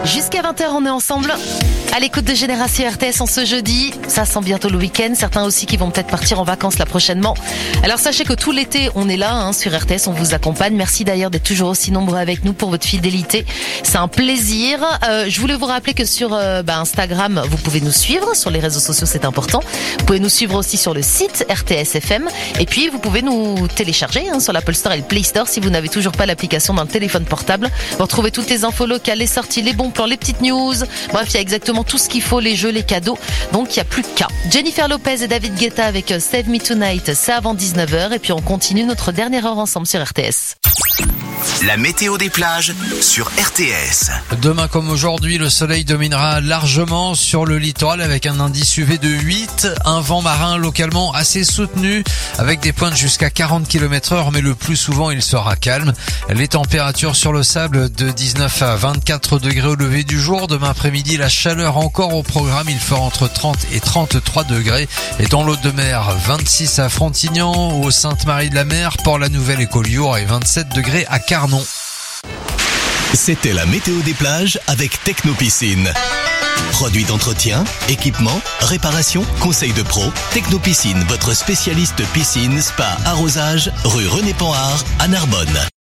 Jusqu'à 20h, on est ensemble à l'écoute de Génération RTS en ce jeudi. Ça sent bientôt le week-end. Certains aussi qui vont peut-être partir en vacances là prochainement. Alors sachez que tout l'été, on est là sur RTS, on vous accompagne. Merci d'ailleurs d'être toujours aussi nombreux avec nous pour votre fidélité. C'est un plaisir. Je voulais vous rappeler que sur Instagram, vous pouvez nous suivre. Sur les réseaux sociaux, c'est important. Vous pouvez nous suivre aussi sur le site RTS FM. Et puis, vous pouvez nous télécharger sur l'Apple Store et le Play Store si vous n'avez toujours pas l'application dans le téléphone portable. Vous retrouvez toutes les infos locales, les sorties, les bons plans, les petites news. Bref, il y a exactement tout ce qu'il faut, les jeux, les cadeaux. Donc, il n'y a plus qu'à. Jennifer Lopez et David Guetta avec Save Me Tonight, c'est avant 19h. Et puis, on continue notre dernière heure ensemble sur RTS. La météo des plages sur RTS. Demain comme aujourd'hui, le soleil dominera largement sur le littoral avec un indice UV de 8, un vent marin localement assez soutenu avec des pointes jusqu'à 40 km/h, mais le plus souvent il sera calme. Les températures sur le sable de 19 à 24 degrés au lever du jour. Demain après-midi, la chaleur encore au programme, il fera entre 30 et 33 degrés. Et dans l'eau de mer, 26 à Frontignan, au Sainte-Marie-de-la-Mer, Port-la-Nouvelle et Collioure et 27 degrés à Carnon. C'était la météo des plages avec Technopiscine. Produits d'entretien, équipement, réparation, conseils de pro. Technopiscine, votre spécialiste piscine, spa, arrosage, rue René Panhard à Narbonne.